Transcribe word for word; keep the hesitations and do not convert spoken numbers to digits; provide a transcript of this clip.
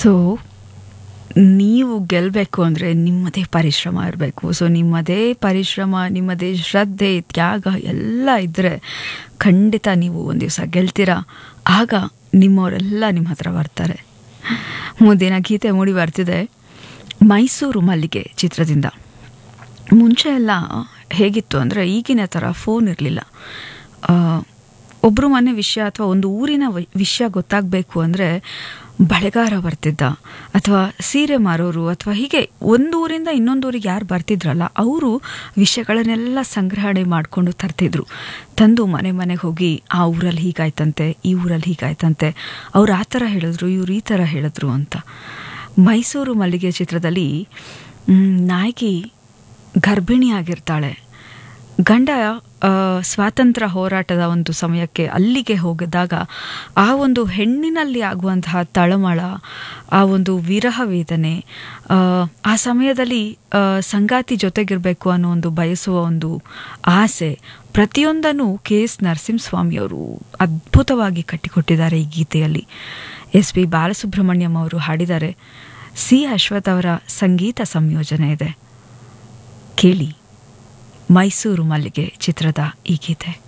So ನೀವು ಗೆಲ್ಲಬೇಕು ಅಂದರೆ ನಿಮ್ಮದೇ ಪರಿಶ್ರಮ ಇರಬೇಕು. ಸೊ ನಿಮ್ಮದೇ ಪರಿಶ್ರಮ, ನಿಮ್ಮದೇ ಶ್ರದ್ಧೆ, ತ್ಯಾಗ ಎಲ್ಲ ಇದ್ದರೆ ಖಂಡಿತ ನೀವು ಒಂದು ದಿವಸ ಗೆಲ್ತೀರಾ. ಆಗ ನಿಮ್ಮವರೆಲ್ಲ ನಿಮ್ಮ ಹತ್ರ ಬರ್ತಾರೆ. ಮುಂದಿನ ಗೀತೆ ಮೂಡಿ ಬರ್ತಿದೆ ಮೈಸೂರು ಮಲ್ಲಿಗೆ ಚಿತ್ರದಿಂದ. ಮುಂಚೆ ಎಲ್ಲ ಹೇಗಿತ್ತು ಅಂದರೆ ಈಗಿನ ಥರ ಫೋನ್ ಇರಲಿಲ್ಲ. ಒಬ್ಬರು ಮನೆ ವಿಷಯ ಅಥವಾ ಒಂದು ಊರಿನ ವಿಷಯ ಗೊತ್ತಾಗಬೇಕು ಅಂದರೆ ಬಳೆಗಾರ ಬರ್ತಿದ್ದ, ಅಥವಾ ಸೀರೆ ಮಾರೋರು, ಅಥವಾ ಹೀಗೆ ಒಂದು ಊರಿಂದ ಇನ್ನೊಂದು ಊರಿಗೆ ಯಾರು ಬರ್ತಿದ್ರಲ್ಲ ಅವರು ವಿಷಯಗಳನ್ನೆಲ್ಲ ಸಂಗ್ರಹಣೆ ಮಾಡಿಕೊಂಡು ತರ್ತಿದ್ರು. ತಂದು ಮನೆ ಮನೆಗೆ ಹೋಗಿ ಆ ಊರಲ್ಲಿ ಹೀಗಾಯ್ತಂತೆ, ಈ ಊರಲ್ಲಿ ಹೀಗಾಯ್ತಂತೆ, ಅವ್ರು ಆ ಥರ ಹೇಳಿದ್ರು, ಇವ್ರು ಈ ಥರ ಹೇಳಿದ್ರು ಅಂತ. ಮೈಸೂರು ಮಲ್ಲಿಗೆ ಚಿತ್ರದಲ್ಲಿ ನಾಯಕಿ ಗರ್ಭಿಣಿಯಾಗಿರ್ತಾಳೆ. ಗಂಡ ಸ್ವಾತಂತ್ರ್ಯ ಹೋರಾಟದ ಒಂದು ಸಮಯಕ್ಕೆ ಅಲ್ಲಿಗೆ ಹೋಗಿದಾಗ ಆ ಒಂದು ಹೆಣ್ಣಿನಲ್ಲಿ ಆಗುವಂತಹ ತಳಮಳ, ಆ ಒಂದು ವಿರಹ ವೇದನೆ, ಆ ಸಮಯದಲ್ಲಿ ಸಂಗಾತಿ ಜೊತೆಗಿರಬೇಕು ಅನ್ನೋ ಒಂದು ಬಯಸುವ ಒಂದು ಆಸೆ, ಪ್ರತಿಯೊಂದನ್ನು ಕೆ ಎಸ್ ನರಸಿಂಹಸ್ವಾಮಿಯವರು ಅದ್ಭುತವಾಗಿ ಕಟ್ಟಿಕೊಟ್ಟಿದ್ದಾರೆ ಈ ಗೀತೆಯಲ್ಲಿ. ಎಸ್ ಪಿ ಬಾಲಸುಬ್ರಹ್ಮಣ್ಯಂ ಅವರು ಹಾಡಿದ್ದಾರೆ. ಸಿ ಅಶ್ವಥ್ ಅವರ ಸಂಗೀತ ಸಂಯೋಜನೆ ಇದೆ. ಕೇಳಿ ಮೈಸೂರು ಮಲ್ಲಿಗೆ ಚಿತ್ರದ ಈ ಗೀತೆ.